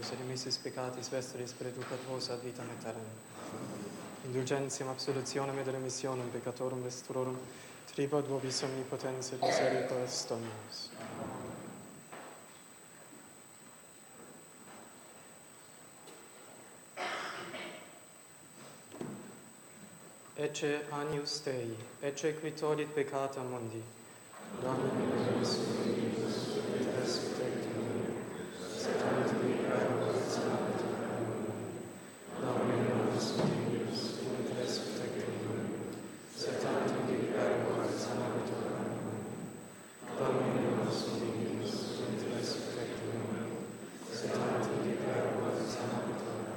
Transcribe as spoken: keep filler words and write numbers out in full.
Deus, et remissis peccatis vestris pereducat vos ad vitam aeternam. Indulgentiam, absolutionem et remissionem peccatorum resturorum, tribut vobis omnipotens et misericordias Dominus. Ecce agnus Dei, ecce qui tollit peccata mundi. Domine,